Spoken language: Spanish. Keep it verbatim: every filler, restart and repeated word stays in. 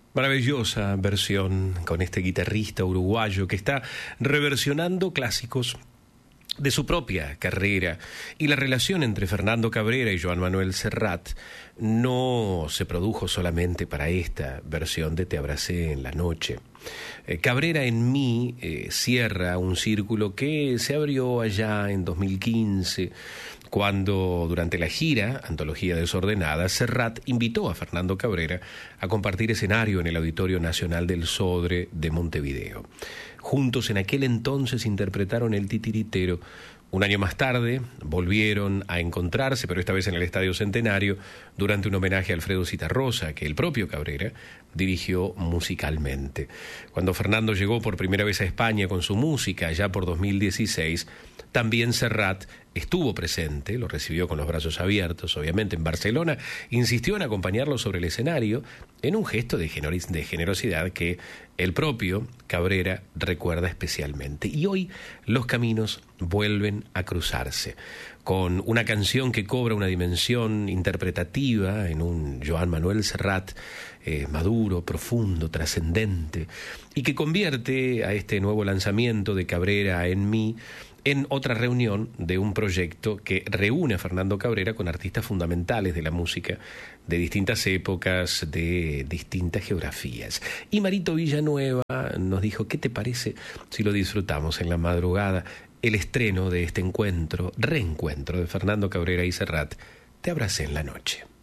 Maravillosa versión con este guitarrista uruguayo que está reversionando clásicos de su propia carrera, y la relación entre Fernando Cabrera y Joan Manuel Serrat no se produjo solamente para esta versión de Te abracé en la noche. Eh, Cabrera en mí eh, cierra un círculo que se abrió allá en dos mil quince, cuando durante la gira Antología Desordenada, Serrat invitó a Fernando Cabrera a compartir escenario en el Auditorio Nacional del Sodre de Montevideo. Juntos en aquel entonces interpretaron El Titiritero. Un año más tarde volvieron a encontrarse, pero esta vez en el Estadio Centenario, durante un homenaje a Alfredo Zitarrosa, que el propio Cabrera dirigió musicalmente. Cuando Fernando llegó por primera vez a España con su música, ya por dos mil dieciséis, también Serrat estuvo presente, lo recibió con los brazos abiertos, obviamente en Barcelona, insistió en acompañarlo sobre el escenario en un gesto de, gener- de generosidad que el propio Cabrera recuerda especialmente. Y hoy los caminos vuelven a cruzarse, con una canción que cobra una dimensión interpretativa en un Joan Manuel Serrat eh, maduro, profundo, trascendente, y que convierte a este nuevo lanzamiento de Cabrera en mí en otra reunión de un proyecto que reúne a Fernando Cabrera con artistas fundamentales de la música de distintas épocas, de distintas geografías. Y Marito Villanueva nos dijo, ¿qué te parece si lo disfrutamos en la madrugada? El estreno de este encuentro, reencuentro de Fernando Cabrera y Serrat, Te abracé en la noche.